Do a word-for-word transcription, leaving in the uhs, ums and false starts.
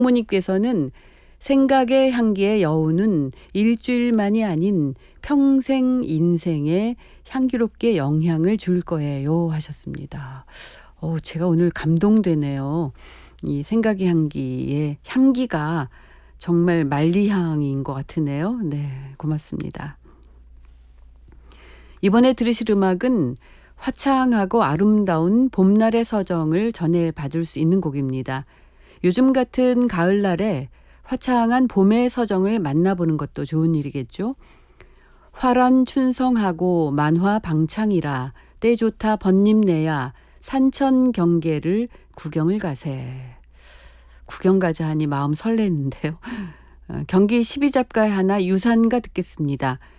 부모님께서는 생각의 향기의 여운은 일주일만이 아닌 평생 인생에 향기롭게 영향을 줄 거예요 하셨습니다. 어, 제가 오늘 감동되네요. 이 생각의 향기의 향기가 정말 만리향인 것 같으네요. 네, 고맙습니다. 이번에 들으실 음악은 화창하고 아름다운 봄날의 서정을 전해받을 수 있는 곡입니다. 요즘 같은 가을날에 화창한 봄의 서정을 만나보는 것도 좋은 일이겠죠. 화란 춘성하고 만화 방창이라 때 좋다 번님내야 산천 경계를 구경을 가세. 구경 가자 하니 마음 설레는데요. 경기 십이잡가의 하나 유산가 듣겠습니다.